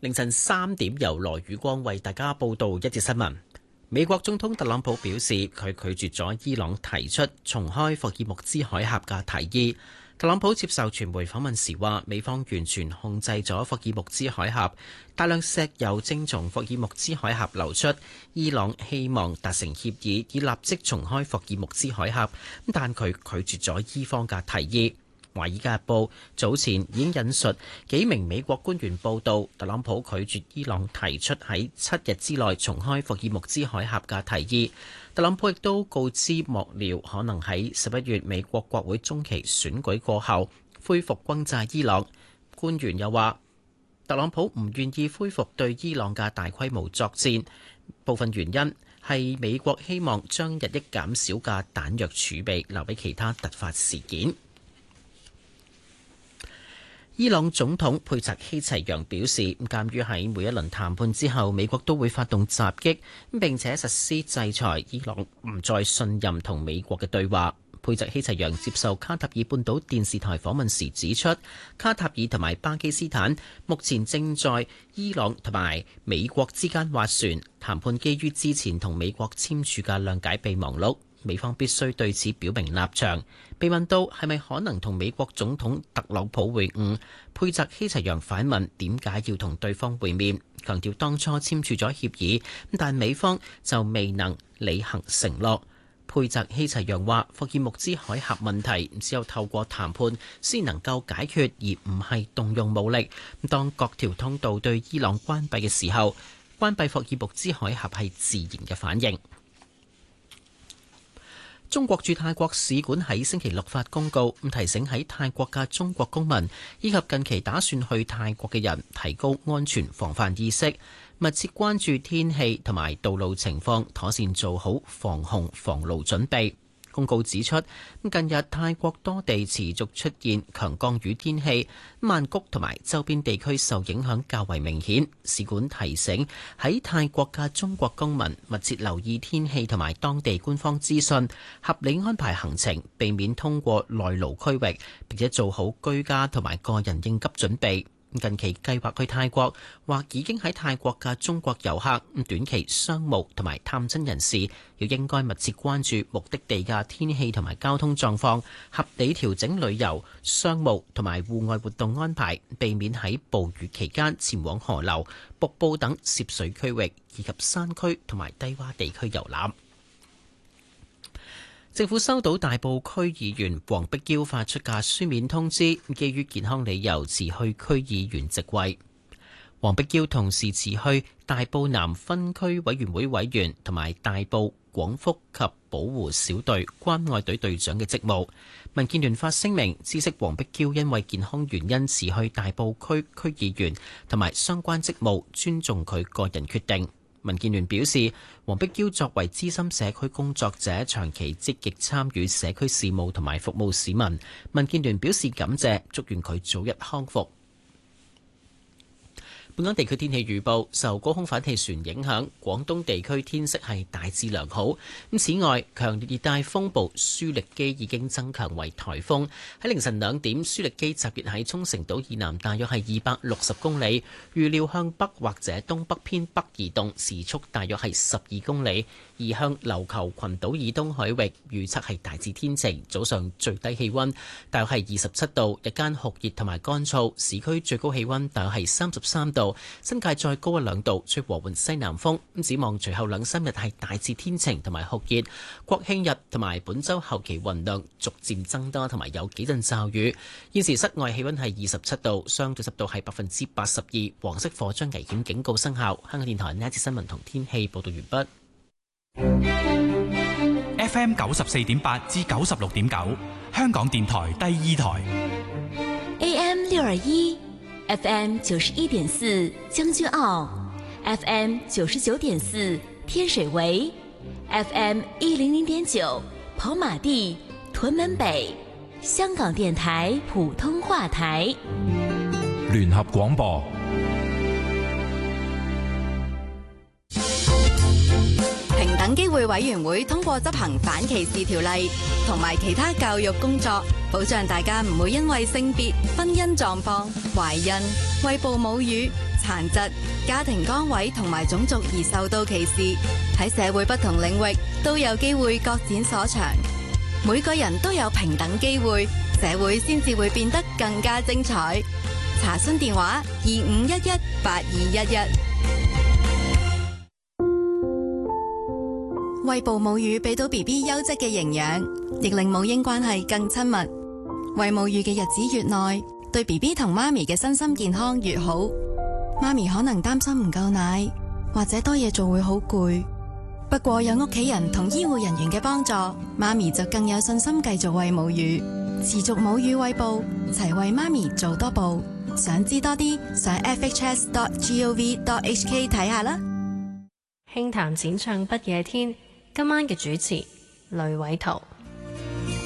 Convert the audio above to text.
凌晨3點，由羅宇光為大家報道一節新聞。美國總統特朗普表示，佢拒絕咗伊朗提出重開霍爾木茲海峽嘅提議。特朗普接受傳媒訪問時話，美方完全控制咗霍爾木茲海峽，大量石油正從霍爾木茲海峽流出。伊朗希望達成協議，以立即重開霍爾木茲海峽，但佢拒絕咗伊方嘅提議。《華爾街日報》早前已經引述幾名美國官員報道，特朗普拒絕伊朗提出喺7日之內重開霍爾木茲海峽嘅提議。特朗普亦都告知幕僚，可能喺11月美國國會中期選舉過後恢復轟炸伊朗。官員又話，特朗普唔願意恢復對伊朗嘅大規模作戰，部分原因係美國希望將日益減少嘅彈藥儲備留俾其他突發事件。伊朗總統佩澤希齊揚表示，鑑於喺每一輪談判之後，美國都會發動襲擊，並且實施制裁，伊朗唔再信任同美國嘅對話。佩澤希齊揚接受卡塔爾半島電視台訪問時指出，卡塔爾同埋巴基斯坦目前正在伊朗同埋美國之間斡旋談判，基於之前同美國簽署嘅諒解備忘錄。美方必須對此表明立場。被問到係咪可能同美國總統特朗普會晤，佩澤希齊揚反問點解要同對方會面，強調當初簽署咗協議，但美方就未能履行承諾。佩澤希齊揚話，霍爾木茲海峽問題只有透過談判先能夠解決，而唔係動用武力。當各條通道對伊朗關閉嘅時候，關閉霍爾木茲海峽係自然嘅反應。中國駐泰國使館喺星期六發公告，提醒喺泰國嘅中國公民以及近期打算去泰國嘅人，提高安全防範意識，密切關注天氣同埋道路情況，妥善做好防洪防澇準備。公告指出，近日泰國多地持續出現強降雨天氣，曼谷同埋周邊地區受影響較為明顯。使館提醒喺泰國嘅中國公民密切留意天氣同埋當地官方資訊，合理安排行程，避免通過內陸區域，並且做好居家同埋個人應急準備。近期計劃去泰國或已經喺泰國嘅中國遊客，短期商務同埋探親人士，要應該密切關注目的地嘅天氣同埋交通狀況，合理調整旅遊、商務同埋戶外活動安排，避免喺暴雨期間前往河流、瀑布等涉水區域，以及山區同埋低洼地區遊覽。政府收到大埔區議員黃碧嬌發出嘅書面通知，基於健康理由辭去區議員職位。黃碧嬌同時辭去大埔南分區委員會委員同埋大埔廣福及保護小隊關愛隊隊長嘅職務。民建聯發聲明，知悉黃碧嬌因為健康原因辭去大埔區區議員同埋相關職務，尊重佢個人決定。民建聯表示，黃碧嬌作為資深社區工作者，長期積極參與社區事務同埋服務市民。民建聯表示感謝，祝願佢早日康復。本港地區天氣預報，受高空反氣旋影響，廣東地區天色係大致良好。此外，強烈熱帶風暴舒力基已經增強為颱風。喺凌晨2點，舒力基集結喺沖繩島以南大約係260公里，預料向北或者東北偏北移動，時速大約係12公里，移向琉球群島以東海域。預測係大致天晴，早上最低氣溫大約係27度，日間酷熱同埋乾燥，市區最高氣溫大約係33度。新界再高1-2度，吹和緩西南風。展望隨後2-3日係大致天晴同埋酷熱，國慶日同埋本週後期雲量逐漸增多，同埋有幾陣驟雨。現時室外氣溫係27度，相對濕度係82%，黃色火災危險警告生效。香港電台呢一節新聞同天氣報道完畢。FM 94.8至96.9，香港電台第2台。 AM 621。FM 91.4將軍澳 ，FM 99.4天水圍 ，FM 100.9跑馬地屯門北，香港電台普通話台。 聯合廣播。 平等機會委員會通過執行反歧視條例同埋其他教育工作，保障大家唔會因為性別、婚姻狀況、懷孕、餵哺母乳、 殘疾、家庭崗位同埋種族而受到歧視，喺社會不同領域都有機會各展所長。每個人都有平等機會，社會先至會變得更加精彩。查詢電話25118211。餵哺母乳俾到 BB 優質嘅營養，亦令母嬰關係更親密。餵母乳嘅日子越耐，對 BB 同媽咪嘅身心健康越好。媽咪可能擔心唔夠奶，或者多嘢做會好攰。不過有屋企人同醫護人員嘅幫助，媽咪就更有信心繼續餵母乳。持續母乳餵哺，齊為媽咪做多步。想知多啲，上 fhs.gov.hk 睇下啦。 輕談淺唱不夜天，今晚嘅主持雷偉圖。